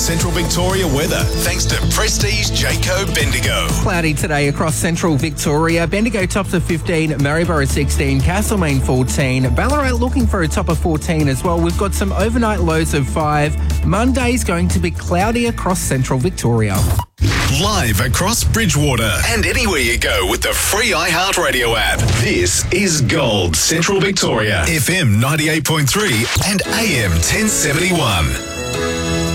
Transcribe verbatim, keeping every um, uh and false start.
Central Victoria weather, thanks to Prestige Jayco Bendigo. Cloudy today across central Victoria. Bendigo tops of fifteen, Maryborough sixteen, Castlemaine fourteen, Ballarat looking for a top of fourteen as well. We've got some overnight lows of five. Monday's going to be cloudy across central Victoria. Live across Bridgewater and anywhere you go with the free iHeartRadio app. This is Gold Central Victoria, F M ninety-eight point three and A M ten seventy-one.